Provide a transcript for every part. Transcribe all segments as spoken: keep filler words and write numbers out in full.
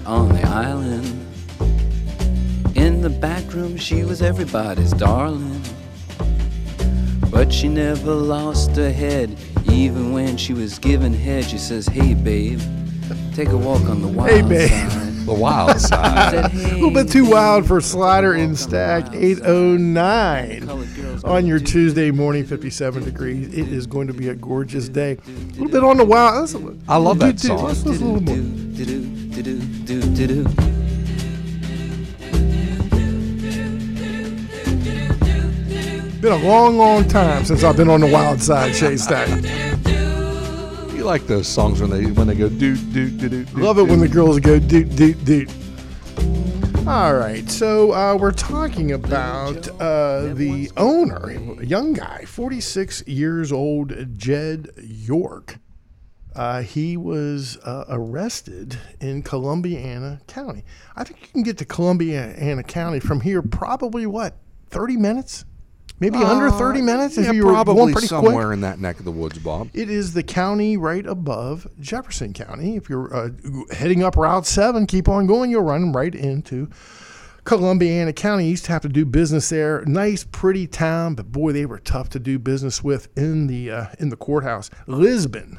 on the island. In the back room she was everybody's darling, but she never lost her head. Even when she was giving head, she says, hey babe, take a walk on the wild Hey, babe. side. The wild side. Said, A hey, little bit too wild for Slider take a and walk Stack. on the wild eight oh nine side. Colored girls on your do- Tuesday morning, fifty-seven degrees. It is going to be a gorgeous day. A little bit on the wild. Let's, I love that do- do- song. Let's listen a little more. Do-do-do-do-do-do-do. Been a long, long time since I've been on the wild side, Shane Stack. You like those songs when they when they go do do do do. Love it when the girls go doot, doot, doot. All right, so uh, we're talking about uh, the owner, a young guy, forty-six years old, Jed York. Uh, he was uh, arrested in Columbiana County. I think you can get to Columbiana County from here probably, what, thirty minutes? Maybe under thirty minutes if Uh, yeah, you were probably going pretty somewhere quick. in that neck of the woods, Bob. It is the county right above Jefferson County. If you're uh, heading up Route seven, keep on going, you'll run right into Columbiana County. You used to have to do business there. Nice, pretty town, but boy, they were tough to do business with in the uh, in the courthouse. Lisbon,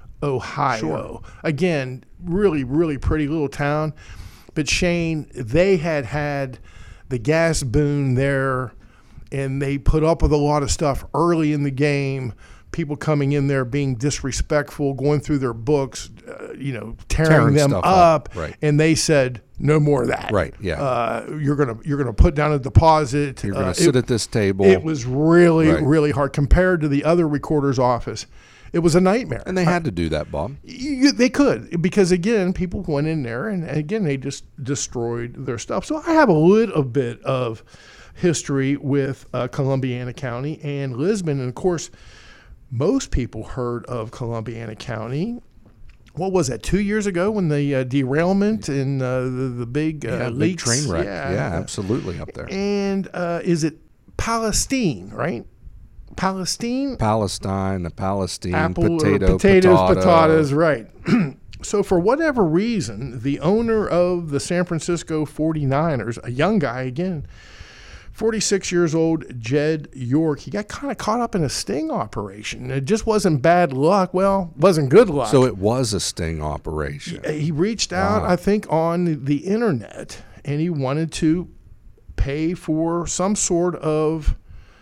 Ohio. Sure. Again, really, really pretty little town. But Shane, they had had the gas boom there, and they put up with a lot of stuff early in the game. People coming in there being disrespectful, going through their books, uh, you know, tearing, Tearing them stuff up. up, right. And they said, no more of that. Right, yeah. Uh, you're gonna you're gonna put down a deposit. You're going to Uh, sit it, at this table. It was really Right. really hard compared to the other recorder's office. It was a nightmare. and they had to do that, Bob. You, they could, because again, people went in there and again they just destroyed their stuff. So I have a little bit of history with uh, Columbiana County and Lisbon, and of course, most people heard of Columbiana County. What was that? Two years ago when the uh, derailment and uh, the the big uh, Yeah, big leaks, train wreck. Yeah, absolutely up there. And uh, is it Palestine? Right, Palestine. Palestine, the Palestine, Apple potato, or potatoes, potato. potatoes, right. So for whatever reason, the owner of the San Francisco forty-niners, a young guy again, forty-six years old, Jed York, he got kind of caught up in a sting operation. It just wasn't bad luck. Well, wasn't good luck. So it was a sting operation. He reached out, Wow. I think, on the internet, and he wanted to pay for some sort of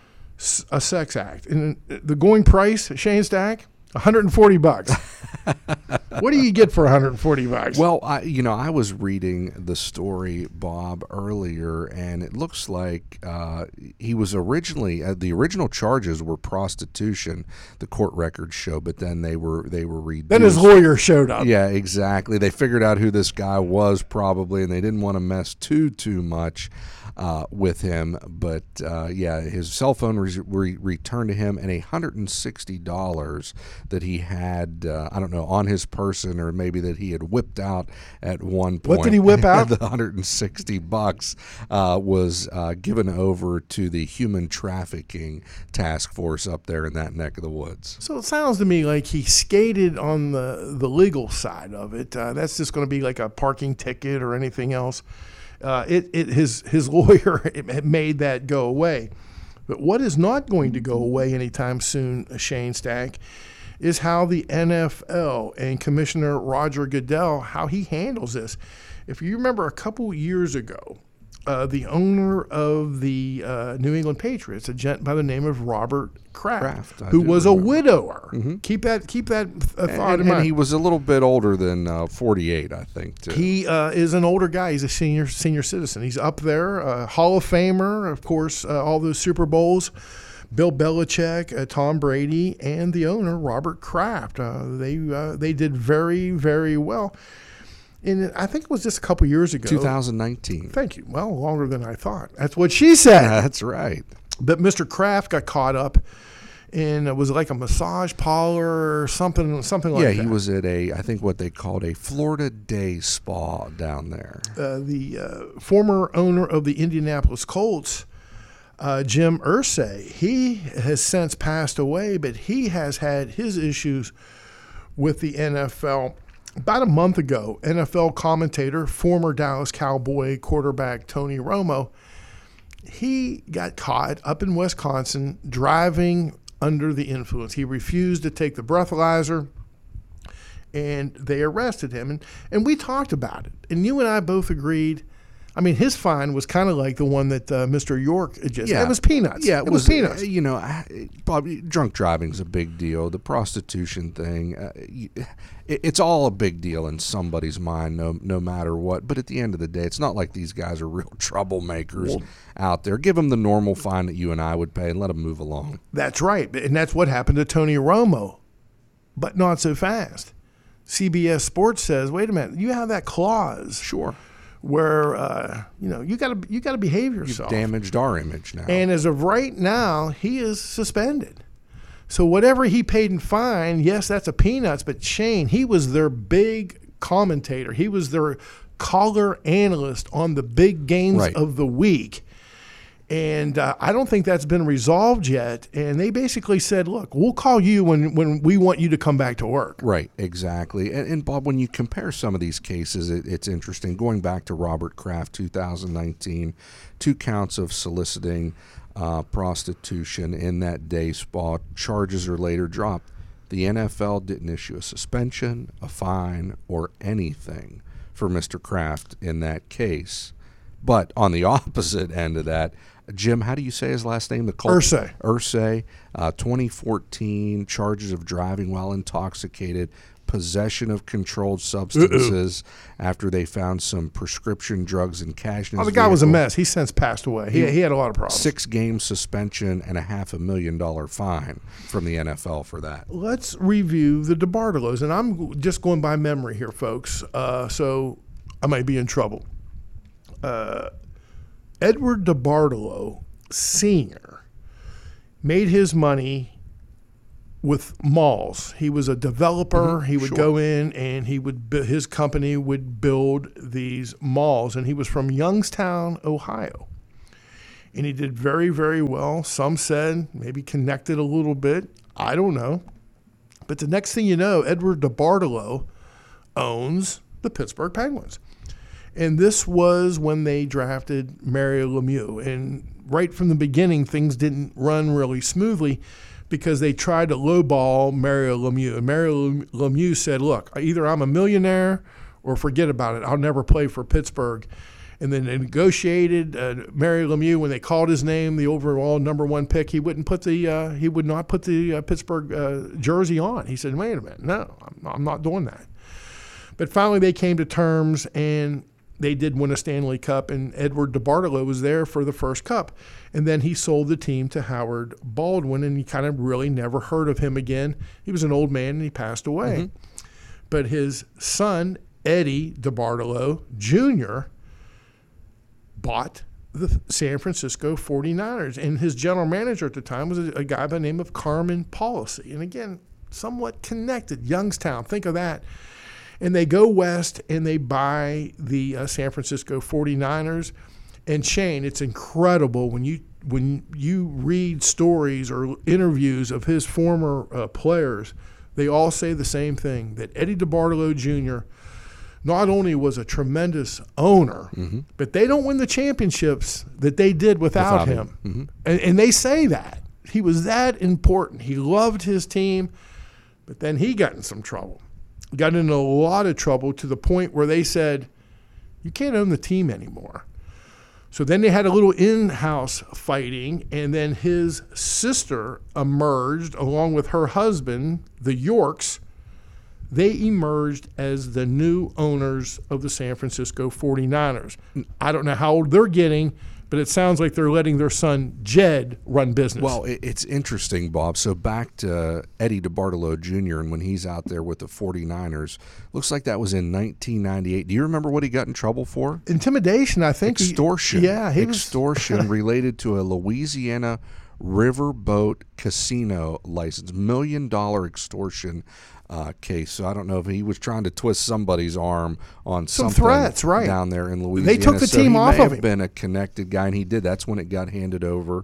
s- a sex act. And the going price, Shane Stack, one hundred forty bucks. What do you get for one hundred forty bucks? Well, I, you know, I was reading the story, Bob, earlier, and it looks like uh, he was originally uh, the original charges were prostitution. The court records show, but then they were they were reduced. Then his lawyer showed up. Yeah, exactly. They figured out who this guy was probably, and they didn't want to mess too too much uh, with him. But uh, yeah, his cell phone re- re- returned to him, and a hundred and sixty dollars that he had, uh, I don't know, on his person, or maybe that he had whipped out at one point. What did he whip out? The one hundred and sixty bucks uh, was uh, given over to the human trafficking task force up there in that neck of the woods. So it sounds to me like he skated on the, the legal side of it. Uh, that's just going to be like a parking ticket or anything else. Uh, it, it his his lawyer made that go away. But what is not going to go away anytime soon, Shane Stack, is how the N F L and Commissioner Roger Goodell, how he handles this. If you remember a couple years ago, uh, the owner of the uh, New England Patriots, a gent by the name of Robert Kraft, Kraft, I who do was remember. a widower. Mm-hmm. Keep that keep that uh, thought And, in and mind. he was a little bit older than uh, forty-eight, I think, too. He uh, is an older guy. He's a senior senior citizen. He's up there, uh, Hall of Famer, of course, uh, all those Super Bowls. Bill Belichick, uh, Tom Brady, and the owner, Robert Kraft. Uh, they uh, they did very, very well. And I think it was just a couple years ago. two thousand nineteen. Thank you. Well, longer than I thought. That's what she said. That's right. But Mister Kraft got caught up in, it was like a massage parlor or something, something like Yeah, that. he was at a, I think what they called a Florida Day Spa down there. Uh, the uh, former owner of the Indianapolis Colts, uh, Jim Irsay, he has since passed away, but he has had his issues with the N F L. about a month ago, N F L commentator, former Dallas Cowboy quarterback Tony Romo, he got caught up in Wisconsin driving under the influence. He refused to take the breathalyzer, and they arrested him. And, and we talked about it. And you and I both agreed. I mean, his fine was kind of like the one that uh, Mister York just. Yeah. It was peanuts. Yeah, it, it was, was peanuts. You know, Bob, drunk driving's a big deal. The prostitution thing, uh, it, it's all a big deal in somebody's mind, no no matter what. But at the end of the day, it's not like these guys are real troublemakers well, out there. Give them the normal fine that you and I would pay and let them move along. That's right, and that's what happened to Tony Romo, but not so fast. C B S Sports says, "Wait a minute, you have that clause." Sure. Where uh, you know you got to you got to behave yourself. You've damaged our image now. And as of right now, he is suspended. So whatever he paid in fine, yes, that's a peanuts. But Shane, he was their big commentator. He was their color analyst on the big games right. of the week. And uh, I don't think that's been resolved yet. And they basically said, look, we'll call you when, when we want you to come back to work. Right, exactly. And, and Bob, when you compare some of these cases, it, it's interesting. Going back to Robert Kraft, two thousand nineteen, two counts of soliciting uh, prostitution in that day spa. Charges are later dropped. The N F L didn't issue a suspension, a fine, or anything for Mister Kraft in that case. But on the opposite end of that, Jim, how do you say his last name? The cult- Irsay. Irsay, uh, twenty fourteen, charges of driving while intoxicated, possession of controlled substances Uh-oh. after they found some prescription drugs and cash in his Oh, the guy vehicle. was a mess. He's since passed away. He, he had a lot of problems. Six-game suspension and a half a million dollar fine from the N F L for that. Let's review the DeBartolos. And I'm just going by memory here, folks, uh, so I might be in trouble. Uh, Edward DeBartolo Senior made his money with malls. He was a developer. Mm-hmm, he would sure. go in and he would his company would build these malls, and he was from Youngstown, Ohio. And he did very, very well. Some said maybe connected a little bit. I don't know. But the next thing you know, Edward DeBartolo owns the Pittsburgh Penguins. And this was when they drafted Mario Lemieux. And right from the beginning, things didn't run really smoothly because they tried to lowball Mario Lemieux. And Mario Lemieux said, look, either I'm a millionaire or forget about it. I'll never play for Pittsburgh. And then they negotiated. Uh, Mario Lemieux, when they called his name, the overall number one pick, he wouldn't put the uh, he would not put the uh, Pittsburgh uh, jersey on. He said, wait a minute, no, I'm, I'm not doing that. But finally, they came to terms, and they did win a Stanley Cup, and Edward DeBartolo was there for the first cup. And then he sold the team to Howard Baldwin, and you kind of really never heard of him again. He was an old man, and he passed away. Mm-hmm. But his son, Eddie DeBartolo Junior, bought the San Francisco forty-niners, and his general manager at the time was a, a guy by the name of Carmen Policy. And again, somewhat connected. Youngstown, think of that. And they go west and they buy the uh, San Francisco forty-niners. And Shane, it's incredible when you when you read stories or interviews of his former uh, players, they all say the same thing, that Eddie DeBartolo Junior not only was a tremendous owner, mm-hmm. but they don't win the championships that they did without, without him. him. Mm-hmm. And, and they say that. He was that important. He loved his team, but then he got in some trouble. Got in a lot of trouble to the point where they said, you can't own the team anymore. So then they had a little in-house fighting, and then his sister emerged along with her husband, the Yorks. They emerged as the new owners of the San Francisco forty-niners. I don't know how old they're getting, but it sounds like they're letting their son, Jed, run business. Well, it's interesting, Bob. So back to Eddie DeBartolo Junior, and when he's out there with the forty-niners, looks like that was in nineteen ninety-eight. Do you remember what he got in trouble for? Intimidation, I think. Extortion. He, yeah. He Extortion was related to a Louisiana riverboat casino license, million dollar extortion uh, case. So I don't know if he was trying to twist somebody's arm on Some something threats, right. down there in Louisiana. They took the so team he off may of have him. been a connected guy, and he did. That's when it got handed over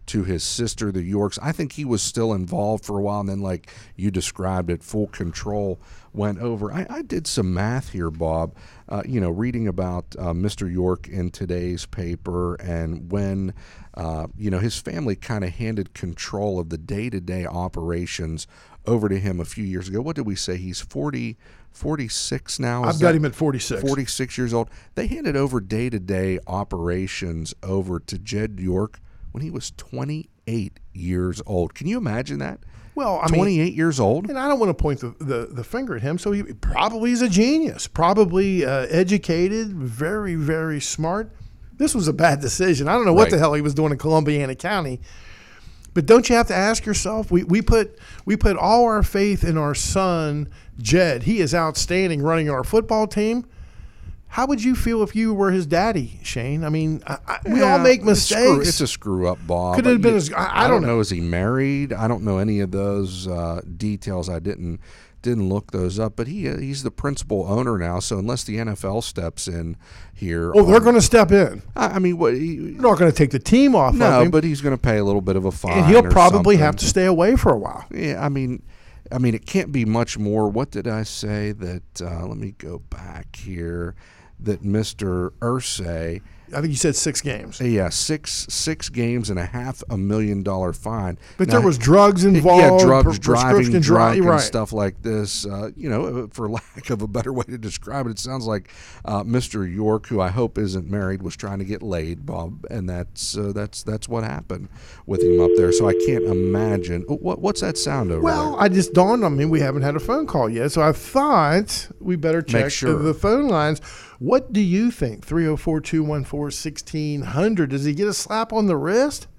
to his sister, the Yorks. I think he was still involved for a while, and then, like you described it, full control went over. I, I did some math here, Bob, uh, you know, reading about uh, Mister York in today's paper, and when, uh, you know, his family kind of handed control of the day-to-day operations over to him a few years ago. What did we say? He's forty, forty-six now? I've got him at forty-six. forty-six years old. They handed over day-to-day operations over to Jed York when he was twenty-eight years old. Can you imagine that? Well, I mean, twenty-eight years old? And I don't want to point the, the, the finger at him. So he probably is a genius, probably uh, educated, very, very smart. This was a bad decision. I don't know what Right. the hell he was doing in Columbiana County. But don't you have to ask yourself, we, we put we put all our faith in our son, Jed. He is outstanding running our football team. How would you feel if you were his daddy, Shane? I mean, I, I, we all Yeah, make it's screw- mistakes. It's a screw up, Bob. Could it have been You- as- I- I don't know. Is he married? I don't know any of those uh, details. I didn't didn't look those up. But he he's the principal owner now. So unless the N F L steps in here, oh, they're um, going to step in. I, I mean, what? He, They're not going to take the team off of no, him. but he's going to pay a little bit of a fine, and he'll or probably something. have to stay away for a while. Yeah, I mean, I mean, it can't be much more. What did I say? That uh, let me go back here. That Mister Irsay, I think you said six games. yeah, six six games and a half a million dollar fine. But Now, there was drugs involved. yeah, drugs, pre- driving prescription drunk, dri- and right. stuff like this. Uh, you know, for lack of a better way to describe it, it sounds like uh, Mister York, who I hope isn't married, was trying to get laid, Bob, and that's uh, that's that's what happened with him up there. So I can't imagine. Oh, what what's that sound over Well, there? I just dawned on me we haven't had a phone call yet, so I thought we better check sure. the phone lines. What do you think? three oh four, two one four, one six hundred. Does he get a slap on the wrist?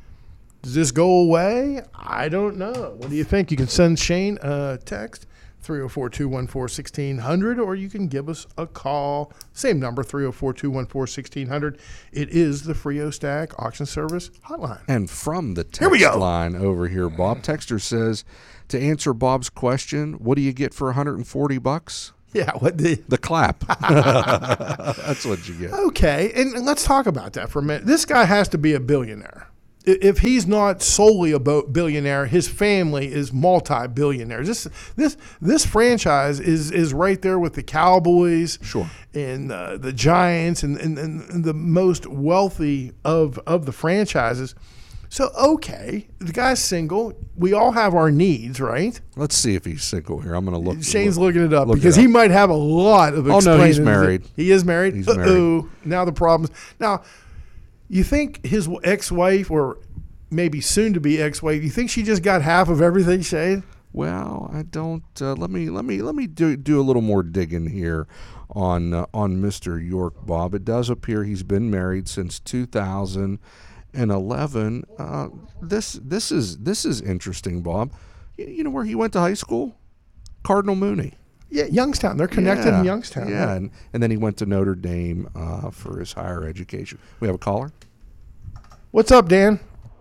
Does this go away? I don't know. What do you think? You can send Shane a text, three oh four, two one four, one six hundred, or you can give us a call. Same number, three oh four, two one four, one six hundred. It is the Frio Stack Auction Service hotline. And from the Here we text go. line over here, Bob Texter says, to answer Bob's question, what do you get for one hundred forty bucks? Yeah, what the... The clap. That's what you get. Okay, and let's talk about that for a minute. This guy has to be a billionaire. I- If he's not solely a bo- billionaire, his family is multi-billionaires. This this this franchise is is right there with the Cowboys, Sure. and uh, the Giants, and, and, and the most wealthy of of the franchises. So okay, the guy's single. We all have our needs, right? Let's see if he's single here. I'm going to look. Shane's look, looking it up look because it he up. might have a lot of. Oh, no, he's explaining to do. married. He is married. He's Uh-oh. Now the problems. Now, you think his ex-wife, or maybe soon-to-be ex-wife, you think she just got half of everything, Shane? Well, I don't. Uh, let me let me let me do do a little more digging here on uh, on Mister York, Bob. It does appear he's been married since two thousand eleven. Uh, this this is this is interesting, Bob. You, you know where he went to high school? Cardinal Mooney. Yeah, Youngstown. They're connected yeah, in Youngstown. Yeah, right? and, and then he went to Notre Dame uh, for his higher education. We have a caller. What's up, Dan?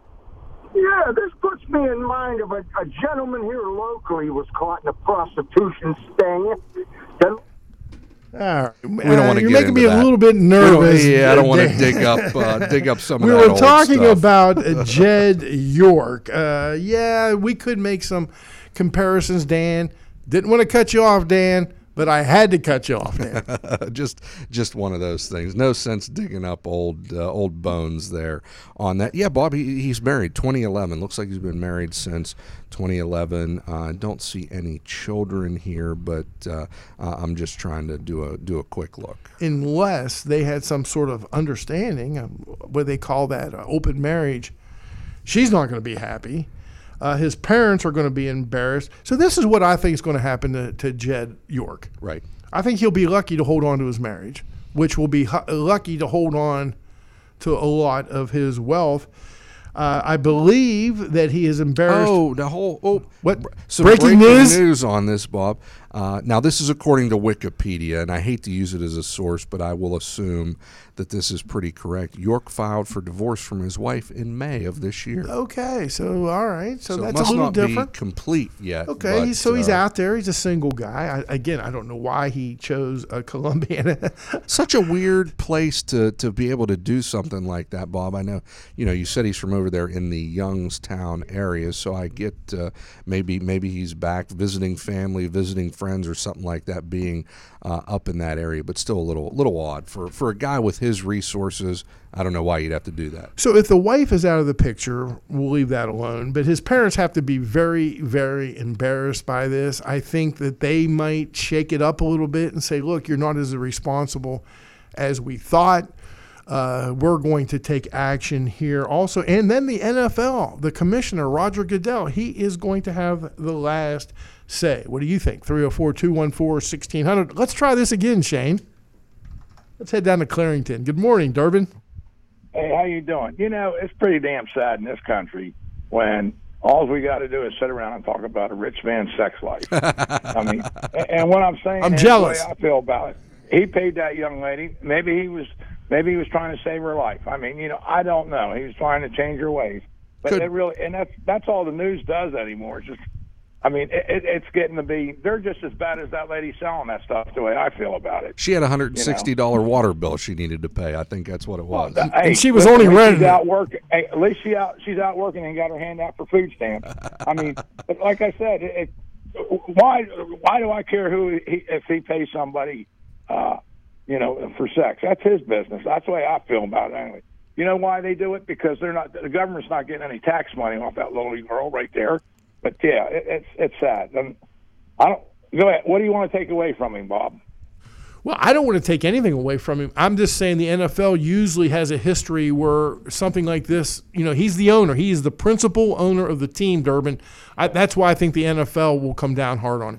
Yeah, this puts me in mind of a, a gentleman here locally was caught in a prostitution sting. Then All right. We don't wanna You're get making me into a that. little bit We don't- nervous. yeah, I don't want to Dan. dig up uh, dig up some We of that were old talking stuff. about uh, Jed York. Uh, yeah, we could make some comparisons, Dan. Didn't want to cut you off, Dan, but I had to cut you off, Dan. just just one of those things. No sense digging up old uh, old bones there on that. Yeah, Bob, he, he's married. twenty eleven. Looks like he's been married since twenty eleven. I uh, don't see any children here, but uh, uh, I'm just trying to do a do a quick look. Unless they had some sort of understanding, um, what they call that, uh, open marriage. She's not going to be happy. Uh, his parents are going to be embarrassed. So this is what I think is going to happen to, to Jed York. Right. I think he'll be lucky to hold on to his marriage, which will be hu- lucky to hold on to a lot of his wealth. Uh, I believe that he is embarrassed. Oh, the whole oh What? some Breaking breaking, news? news on this, Bob. Uh, now, this is according to Wikipedia, and I hate to use it as a source, but I will assume that this is pretty correct. York filed for divorce from his wife in May of this year. Okay, so all right, so, So it that's must a little not different. be complete yet. Okay, but, he's, so he's uh, out there. He's a single guy. I, again, I don't know why he chose uh, Columbiana. Such a weird place to, to be able to do something like that, Bob. I know, you know, you said he's from over there in the Youngstown area, so I get uh, maybe maybe he's back visiting family, visiting friends, or something like that, being uh, up in that area. But still a little little odd for for a guy with his resources. I don't know why you'd have to do that. So if the wife is out of the picture, we'll leave that alone. But his parents have to be very, very embarrassed by this. I think that they might shake it up a little bit and say, look, you're not as responsible as we thought. Uh, we're going to take action here also. And then the N F L, the commissioner, Roger Goodell, he is going to have the last say. What do you think? three oh four, two one four, one six hundred. Let's try this again, Shane. Let's head down to Clarington. Good morning, Durbin. Hey, how you doing? You know, it's pretty damn sad in this country when all we got to do is sit around and talk about a rich man's sex life. I mean, and what I'm saying I'm is jealous. the way I feel about it. He paid that young lady. Maybe he was maybe he was trying to save her life. I mean, you know, I don't know. He was trying to change her ways. But Could- it really, and that's that's all the news does anymore. It's just, I mean, it, it, it's getting to be, they're just as bad as that lady selling that stuff, the way I feel about it. She had a one hundred sixty dollars water bill she needed to pay. I think that's what it was. Hey, And she was listen, only at least renting She's it. out working. Hey, at least she out. She's out working and got her hand out for food stamps. I mean, but like I said, it, it, why why do I care who he, if he pays somebody, uh, you know, for sex? That's his business. That's the way I feel about it anyway. You know why they do it? Because they're not. The government's not getting any tax money off that little girl right there. But yeah, it, it's it's sad. And I don't. Go ahead. What do you want to take away from him, Bob? Well, I don't want to take anything away from him. I'm just saying the N F L usually has a history where something like this, you know, he's the owner. He is the principal owner of the team, Durbin. I, that's why I think the N F L will come down hard on him.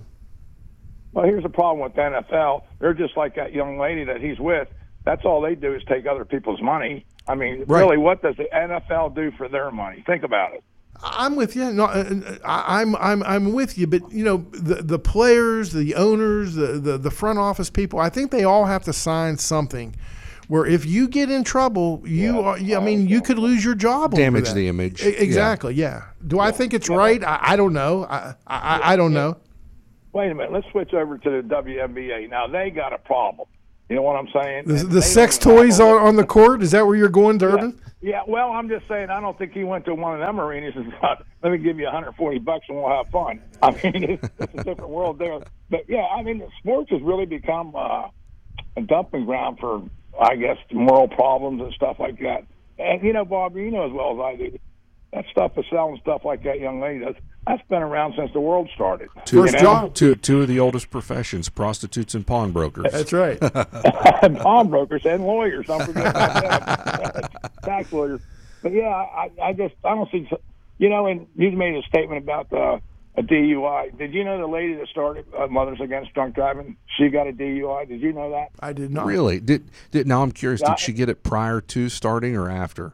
Well, here's the problem with the N F L. They're just like that young lady that he's with. That's all they do is take other people's money. I mean, Right. really, what does the N F L do for their money? Think about it. I'm with you. No, uh, I- I'm I'm I'm with you. But you know, the the players, the owners, the, the the front office people. I think they all have to sign something where if you get in trouble, you Yeah. are. Yeah, I mean, you could lose your job. over Damage that. the image. E- Exactly. Yeah. Do I think it's right? I, I don't know. I I, I don't know. Wait a minute. Let's switch over to the W N B A. Now, they got a problem. You know what I'm saying? The, And the they sex don't even toys have a- on, on the court. Is that where you're going, Durbin? Yeah, yeah, well, I'm just saying, I don't think he went to one of them arenas and thought, let me give you one hundred forty bucks and we'll have fun. I mean, it's, it's a different world there. But, yeah, I mean, sports has really become uh, a dumping ground for, I guess, moral problems and stuff like that. And, you know, Bob, you know as well as I do, that stuff is selling stuff like that young lady does. That's been around since the world started. Two, First You know? job. two, two of the oldest professions, prostitutes and pawnbrokers. That's right. And pawnbrokers and lawyers. Don't forget about them. Tax lawyers. But yeah, I, I just I don't see. You know, and you made a statement about uh, a D U I. Did you know the lady that started uh, Mothers Against Drunk Driving? She got a D U I. Did you know that? I did not. Really? Did did now I'm curious, Yeah, did she get it prior to starting or after?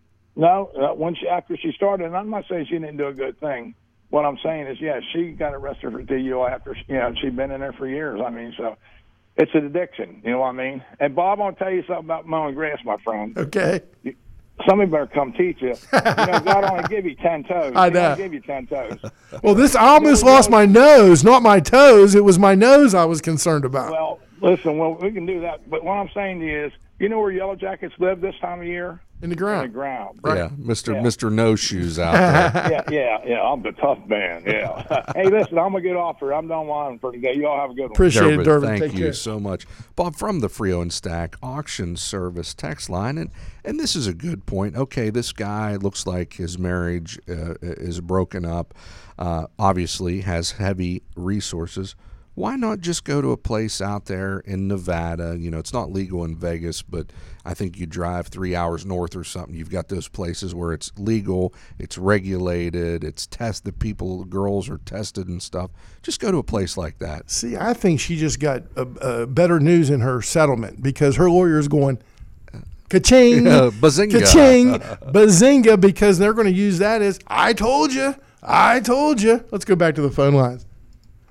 No. Uh, when she after she started, and I'm not saying she didn't do a good thing. What I'm saying is, yeah, she got arrested for D U I after you know she'd been in there for years. I mean, so it's an addiction. You know what I mean? And Bob, I'll tell you something about mowing grass, my friend. Okay. Somebody better come teach you. You know, God only give you ten toes. I He know. only give you ten toes. Well, this I almost lost my nose, not my toes. It was my nose I was concerned about. Well, listen, well, we can do that. But what I'm saying to you is, you know where Yellow Jackets live this time of year? In the On the ground. ground. Yeah, Mister Yeah. Mister No Shoes out there. Yeah, yeah, yeah. I'm the tough man. Yeah. Hey, listen, I'm gonna get off here. I'm done whining for today. You all have a good one. Appreciate it, Durbin, Durbin. thank Take you care. so much, Bob, from the Frio and Stack Auction Service text line, and and this is a good point. Okay, this guy looks like his marriage uh, is broken up. Uh, obviously, has heavy resources. Why not just go to a place out there in Nevada? You know, it's not legal in Vegas, but I think you drive three hours north or something. You've got those places where it's legal, it's regulated, it's test. The people, girls are tested and stuff. Just go to a place like that. See, I think she just got uh, uh, better news in her settlement because her lawyer is going ka-ching, Yeah, bazinga. ka-ching, bazinga, because they're going to use that as, I told you, I told you. Let's go back to the phone lines.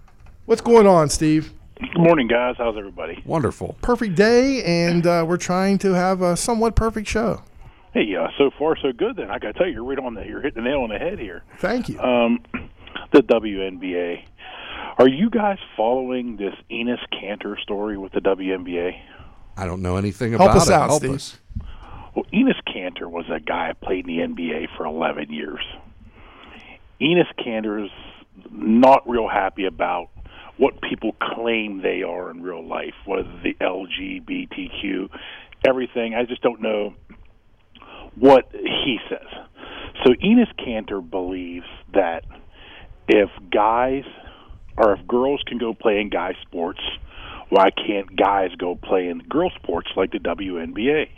What's going on, Steve? Good morning, guys. How's everybody? Wonderful. Perfect day, and uh, we're trying to have a somewhat perfect show. Hey, uh, so far so good. Then I got to tell you, you're right on the you're hitting the nail on the head here. Thank you. Um, the W N B A. Are you guys following this Enes Kanter story with the W N B A? I don't know anything Help about us it. out, Help Steve. us. Well, Enes Kanter was a guy who played in the N B A for eleven years. Enes Kanter is not real happy about what people claim they are in real life, whether the L G B T Q, everything. I just don't know what he says. So Enes Kanter believes that if guys or if girls can go play in guy sports, why can't guys go play in girl sports like the W N B A?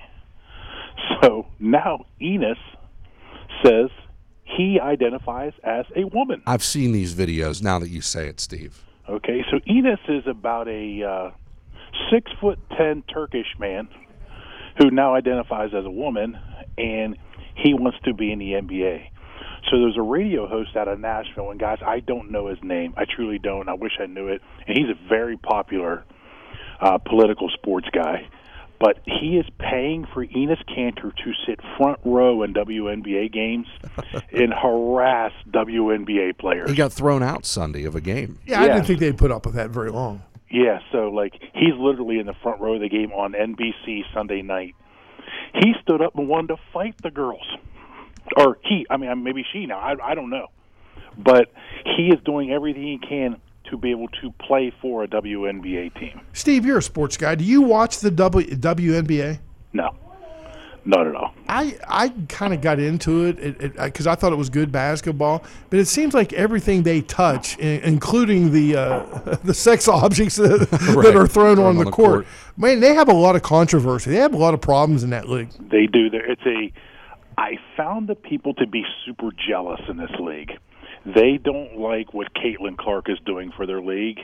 So now Enes says he identifies as a woman. I've seen these videos now that you say it, Steve. Okay, so Enes is about a uh, six foot ten Turkish man who now identifies as a woman, and he wants to be in the N B A. So there's a radio host out of Nashville, and guys, I don't know his name. I truly don't. I wish I knew it. And he's a very popular uh, political sports guy. But he is paying for Enes Kanter to sit front row in W N B A games and harass W N B A players. He got thrown out Sunday of a game. Yeah, I Yeah. didn't think they'd put up with that very long. Yeah, so, like, he's literally in the front row of the game on N B C Sunday night. He stood up and wanted to fight the girls. Or he, I mean, maybe she now. I, I don't know. But he is doing everything he can to be able to play for a W N B A team. Steve, you're a sports guy. Do you watch the w, W N B A? No, not at all. I, I kind of got into it because I thought it was good basketball, but it seems like everything they touch, i- including the uh, the sex objects that, Right. that are thrown, Thrown on, on the, the court, court. man, they have a lot of controversy. They have a lot of problems in that league. They do. There- It's a. I found the people to be super jealous in this league. They don't like what Caitlin Clark is doing for their league,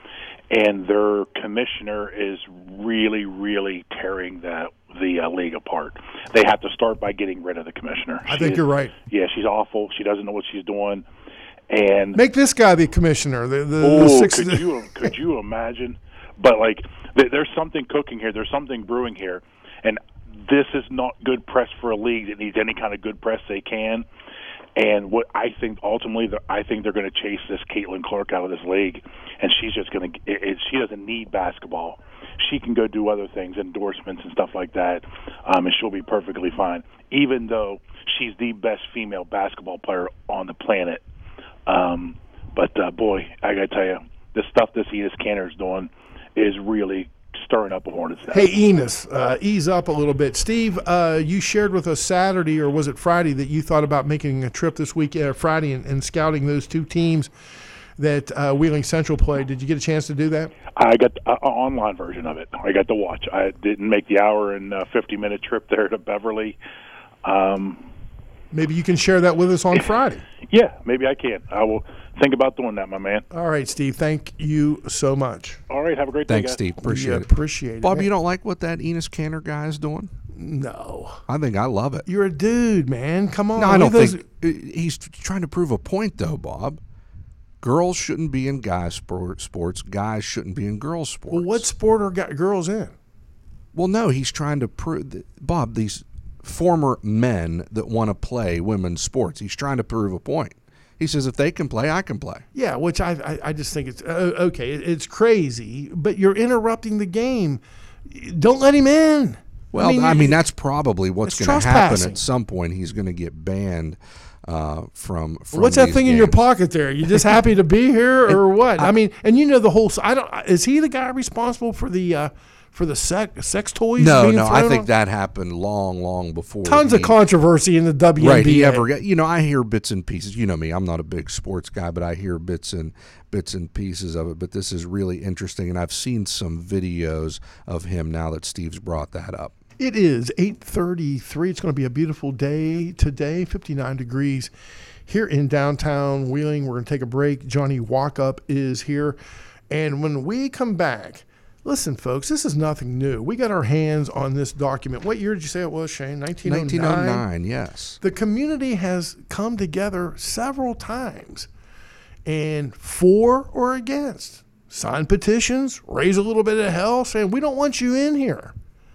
and their commissioner is really, really tearing that the uh, league apart. They have to start by getting rid of the commissioner. I She think is- you're right. Yeah, she's awful. She doesn't know what she's doing, and Make this guy the commissioner. The, the, the oh, six, could you could you imagine? But like, th- there's something cooking here. There's something brewing here, and this is not good press for a league that needs any kind of good press they can. And what I think ultimately, the- I think they're going to chase this Caitlin Clark out of this league, and she's just going to. She doesn't need basketball. She can go do other things, endorsements and stuff like that, um, and she'll be perfectly fine. Even though she's the best female basketball player on the planet. Um, but uh, boy, I got to tell you, the stuff this Enes Kanter is doing is really stirring up a hornet's nest. Hey, Enos, uh, ease up a little bit. Steve, uh, you shared with us Saturday, or was it Friday, that you thought about making a trip this week, uh, Friday, and, and scouting those two teams that uh, Wheeling Central played. Did you get a chance to do that? I got an online version of it. I got to watch. I didn't make the hour and uh, fifty-minute trip there to Beverly. Um, Maybe you can share that with us on Friday. yeah, maybe I can. I will think about doing that, my man. All right, Steve. Thank you so much. All right, have a great Thanks, day, guys. Steve. Appreciate We it. appreciate it. Bob, man. you don't like what that Enes Kanter guy is doing? No. I think I love it. You're a dude, man. Come on. No, I don't Leave those- think he's trying to prove a point, though, Bob. Girls shouldn't be in guys sport, sports. Guys shouldn't be in girls sports. Well, what sport are gu- girls in? Well, no, he's trying to prove that, Bob, these former men that want to play women's sports, he's trying to prove a point. He says if they can play, I can play. Yeah, which I I, I just think it's uh, okay. it- It's crazy, but you're interrupting the game. Don't let him in. Well, I mean, you- that's probably what's it's going to happen trespassing. at some point. He's going to get banned uh, from, from What's that these thing in your games. pocket there? You just happy to be here, or what? I, mean, and you know the whole. I don't. Is he the guy responsible for the uh, for the sex sex toys? No, being no, I thrown think on? that happened long, long before. Tons he, of controversy in the W N B A. Right, he ever got, you know, I hear bits and pieces. You know me, I'm not a big sports guy, but I hear bits and bits and pieces of it. But this is really interesting, and I've seen some videos of him now that Steve's brought that up. It is eight thirty-three. It's going to be a beautiful day today, fifty-nine degrees here in downtown Wheeling. We're going to take a break. Johnny Walkup is here. And when we come back, listen, folks, this is nothing new. We got our hands on this document. What year did you say it was, Shane? nineteen oh nine? nineteen oh nine, yes. The community has come together several times, and for or against sign petitions, raise a little bit of hell, saying we don't want you in here.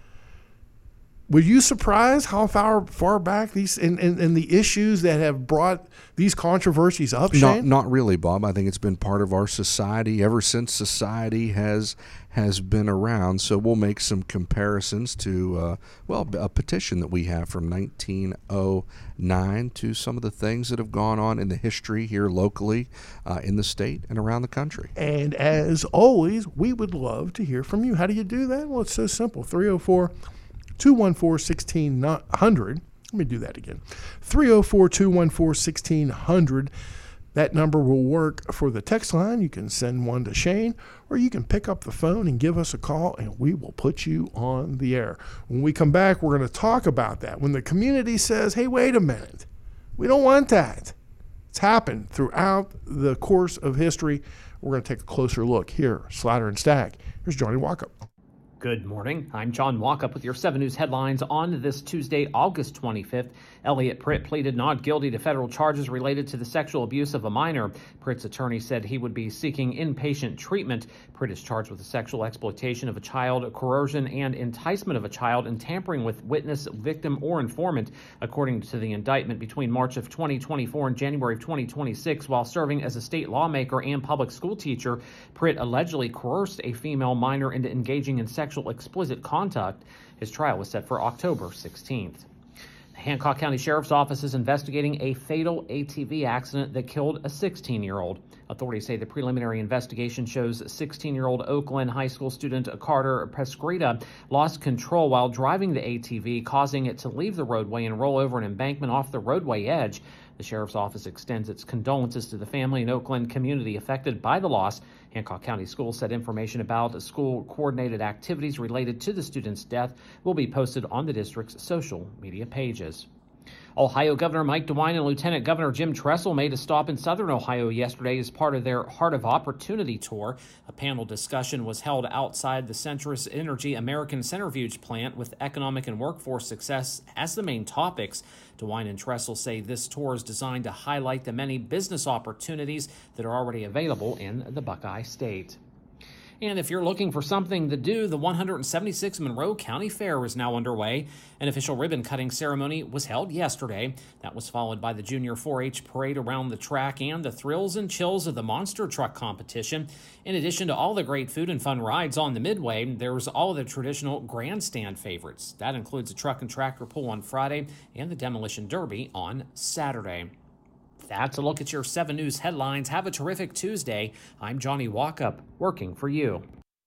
Were you surprised how far far back these and, and, and the issues that have brought these controversies up, Shane? Not, not really, Bob. I think it's been part of our society ever since society has has been around. So we'll make some comparisons to, uh, well, a petition that we have from nineteen oh nine to some of the things that have gone on in the history here locally uh, in the state and around the country. And as always, we would love to hear from you. How do you do that? Well, it's so simple. three oh four, two one four, one six zero zero. Let me do that again. three oh four, two one four, one six zero zero. That number will work for the text line. You can send one to Shane, or you can pick up the phone and give us a call, and we will put you on the air. When we come back, we're going to talk about that. When the community says, hey, wait a minute, we don't want that. It's happened throughout the course of history. We're going to take a closer look here. Slider and Stack. Here's Johnny Walkup. Good morning. I'm John Walkup with your seven News headlines on this Tuesday, August twenty-fifth. Elliot Pritt pleaded not guilty to federal charges related to the sexual abuse of a minor. Pritt's attorney said he would be seeking inpatient treatment. Pritt is charged with the sexual exploitation of a child, coercion and enticement of a child, and tampering with witness, victim, or informant. According to the indictment, between March of twenty twenty-four and January of twenty twenty-six, while serving as a state lawmaker and public school teacher, Pritt allegedly coerced a female minor into engaging in sexual explicit conduct. His trial was set for October sixteenth. The Hancock County Sheriff's Office is investigating a fatal A T V accident that killed a sixteen-year-old. Authorities say the preliminary investigation shows sixteen-year-old Oakland High School student Carter Pescreta lost control while driving the A T V, causing it to leave the roadway and roll over an embankment off the roadway edge. The Sheriff's Office extends its condolences to the family and Oakland community affected by the loss. Hancock County Schools said information about school-coordinated activities related to the student's death will be posted on the district's social media pages. Ohio Governor Mike DeWine and Lieutenant Governor Jim Tressel made a stop in southern Ohio yesterday as part of their Heart of Opportunity tour. A panel discussion was held outside the Centrus Energy American Centrifuge plant with economic and workforce success as the main topics. DeWine and Tressel say this tour is designed to highlight the many business opportunities that are already available in the Buckeye State. And if you're looking for something to do, the one hundred seventy-sixth Monroe County Fair is now underway. An official ribbon-cutting ceremony was held yesterday. That was followed by the Junior four H parade around the track and the thrills and chills of the monster truck competition. In addition to all the great food and fun rides on the Midway, there was all of the traditional grandstand favorites. That includes a truck and tractor pull on Friday and the demolition derby on Saturday. That's a look at your seven News headlines. Have a terrific Tuesday. I'm Johnny Walkup, working for you.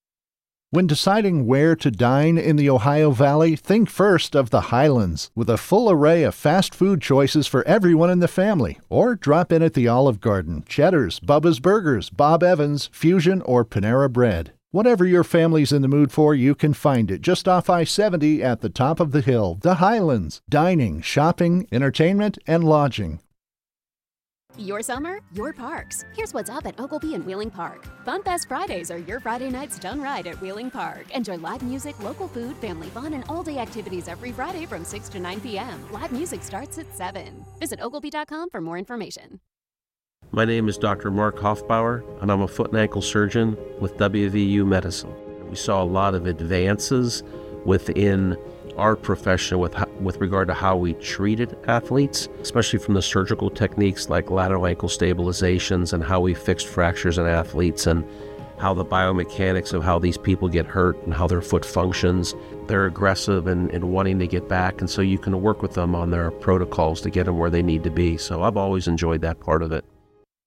When deciding where to dine in the Ohio Valley, think first of the Highlands, with a full array of fast food choices for everyone in the family. Or drop in at the Olive Garden, Cheddar's, Bubba's Burgers, Bob Evans, Fusion, or Panera Bread. Whatever your family's in the mood for, you can find it just off I seventy at the top of the hill. The Highlands. Dining, shopping, entertainment, and lodging. Your summer, your parks. Here's what's up at Ogilvy and Wheeling Park. Fun Fest Fridays are your Friday nights done right at Wheeling Park. Enjoy live music, local food, family fun, and all-day activities every Friday from six to nine p.m. Live music starts at seven. Visit ogilvy dot com for more information. My name is Doctor Mark Hoffbauer, and I'm a foot and ankle surgeon with W V U Medicine. We saw a lot of advances within our profession with with regard to how we treated athletes, especially from the surgical techniques like lateral ankle stabilizations and how we fixed fractures in athletes and how the biomechanics of how these people get hurt and how their foot functions. They're aggressive and, and wanting to get back, and so you can work with them on their protocols to get them where they need to be. So I've always enjoyed that part of it.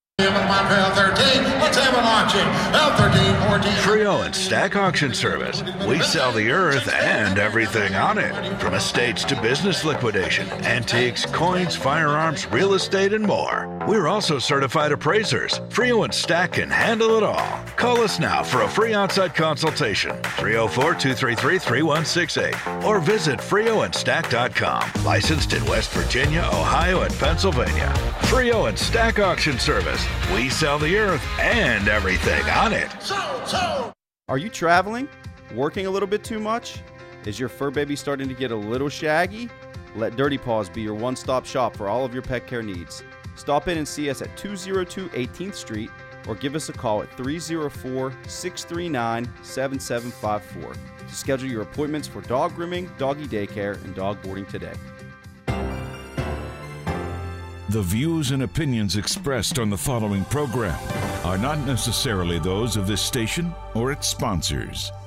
L thirteen, let's have an auction. L thirteen, fourteen. Frio and Stack Auction Service. We sell the earth and everything on it. From estates to business liquidation, antiques, coins, firearms, real estate, and more. We're also certified appraisers. Frio and Stack can handle it all. Call us now for a free on-site consultation. three oh four, two three three, three one six eight. Or visit frio and stack dot com. Licensed in West Virginia, Ohio, and Pennsylvania. Frio and Stack Auction Service. We sell the earth and everything on it. So, so. Are you traveling? Working a little bit too much? Is your fur baby starting to get a little shaggy? Let Dirty Paws be your one-stop shop for all of your pet care needs. Stop in and see us at two oh two eighteenth Street, or give us a call at three oh four, six three nine, seven seven five four to schedule your appointments for dog grooming, doggy daycare, and dog boarding today. The views and opinions expressed on the following program are not necessarily those of this station or its sponsors.